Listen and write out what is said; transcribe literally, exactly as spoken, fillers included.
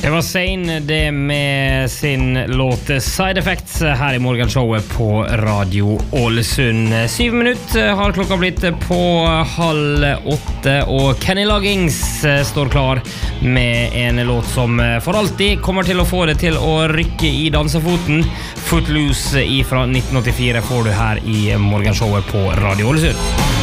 Det var Zayn det med sin låt Side Effects her i morgenshowet på Radio Ålesund. Syv minutter har klokka blitt på halv åtte, og Kenny Loggins står klar med en låt som for alltid kommer til å få det til å rykke i dansefoten. Footloose fra nitten åttifire får du her i morgenshowet på Radio Ålesund.